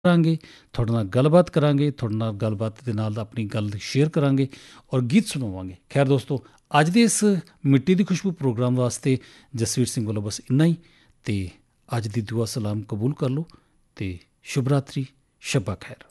ਕਰਾਂਗੇ, ਤੁਹਾਡੇ ਨਾਲ ਗੱਲਬਾਤ ਕਰਾਂਗੇ, ਤੁਹਾਡੇ ਨਾਲ ਗੱਲਬਾਤ ਦੇ ਨਾਲ ਆਪਣੀ ਗੱਲ ਸ਼ੇਅਰ ਕਰਾਂਗੇ ਔਰ ਗੀਤ ਸੁਣਾਵਾਂਗੇ। ਖੈਰ ਦੋਸਤੋ, ਅੱਜ ਦੇ ਇਸ ਮਿੱਟੀ ਦੀ ਖੁਸ਼ਬੂ ਪ੍ਰੋਗਰਾਮ ਵਾਸਤੇ ਜਸਵੀਰ ਸਿੰਘ ਵੱਲੋਂ ਬਸ ਇੰਨਾ ਹੀ। ਅਤੇ ਅੱਜ ਦੀ ਦੁਆ ਸਲਾਮ ਕਬੂਲ ਕਰ ਲਓ ਅਤੇ ਸ਼ੁਭ ਰਾਤਰੀ, ਸ਼ੱਬਾ ਖੈਰ।